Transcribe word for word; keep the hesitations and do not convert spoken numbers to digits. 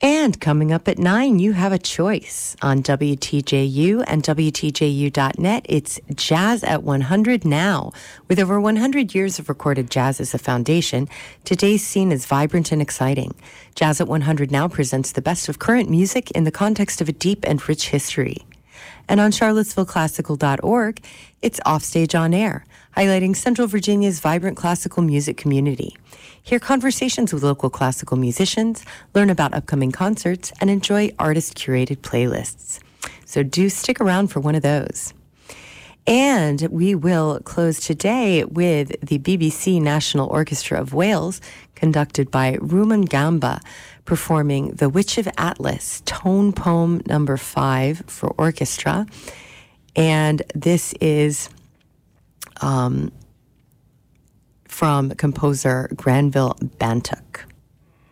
And coming up at nine, you have a choice on W T J U and W T J U dot net. It's Jazz at one hundred Now. With over one hundred years of recorded jazz as a foundation, today's scene is vibrant and exciting. Jazz at one hundred Now presents the best of current music in the context of a deep and rich history. And on charlottesville classical dot org, it's Offstage on Air, highlighting Central Virginia's vibrant classical music community. Hear conversations with local classical musicians, learn about upcoming concerts, and enjoy artist-curated playlists. So do stick around for one of those. And we will close today with the B B C National Orchestra of Wales, conducted by Ruman Gamba, performing The Witch of Atlas, Tone Poem number five for orchestra. And this is um, from composer Granville Bantock.